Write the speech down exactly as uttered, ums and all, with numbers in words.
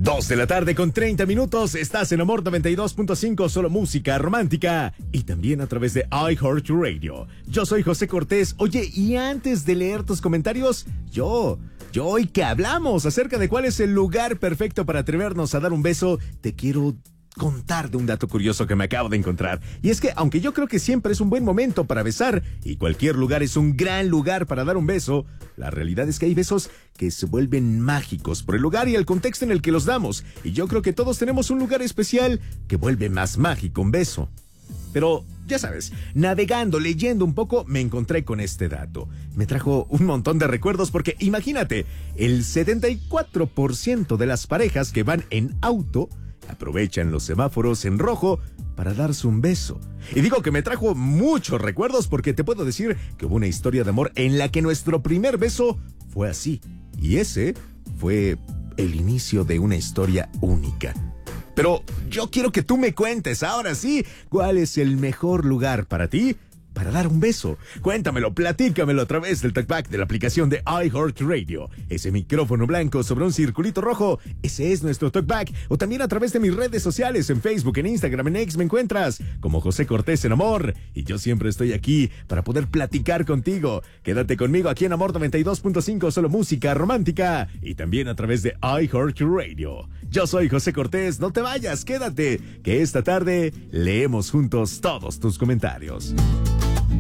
Dos de la tarde con treinta minutos, estás en Amor noventa y dos punto cinco, solo música romántica y también a través de iHeartRadio. Yo soy José Cortés. Oye, y antes de leer tus comentarios, yo, yo hoy que hablamos acerca de cuál es el lugar perfecto para atrevernos a dar un beso, te quiero contar de un dato curioso que me acabo de encontrar. Y es que, aunque yo creo que siempre es un buen momento para besar y cualquier lugar es un gran lugar para dar un beso, la realidad es que hay besos que se vuelven mágicos por el lugar y el contexto en el que los damos. Y yo creo que todos tenemos un lugar especial que vuelve más mágico un beso. Pero, ya sabes, navegando, leyendo un poco, me encontré con este dato. Me trajo un montón de recuerdos porque, imagínate, el setenta y cuatro por ciento de las parejas que van en auto aprovechan los semáforos en rojo para darse un beso. Y digo que me trajo muchos recuerdos porque te puedo decir que hubo una historia de amor en la que nuestro primer beso fue así. Y ese fue el inicio de una historia única. Pero yo quiero que tú me cuentes, ahora sí, ¿cuál es el mejor lugar para ti para dar un beso? Cuéntamelo, platícamelo a través del talkback de la aplicación de iHeartRadio. Ese micrófono blanco sobre un circulito rojo, ese es nuestro talkback. O también a través de mis redes sociales, en Facebook, en Instagram, en X, me encuentras como José Cortés en Amor. Y yo siempre estoy aquí para poder platicar contigo. Quédate conmigo aquí en Amor noventa y dos punto cinco, solo música romántica. Y también a través de iHeartRadio. Yo soy José Cortés, no te vayas, quédate, que esta tarde leemos juntos todos tus comentarios.